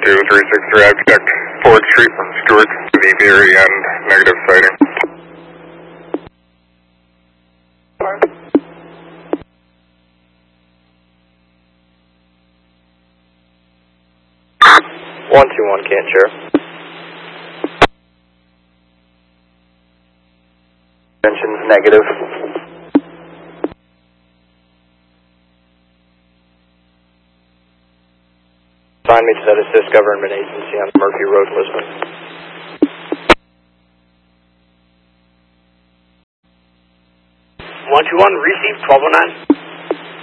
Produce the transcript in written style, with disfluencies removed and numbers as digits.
2363, I've checked 4th Street from Stewart to the very end, negative sighting. One two one, can't share. Mentions negative. Find me to that assist government agency on Murphy Road, Lisbon. 121, receive 1209.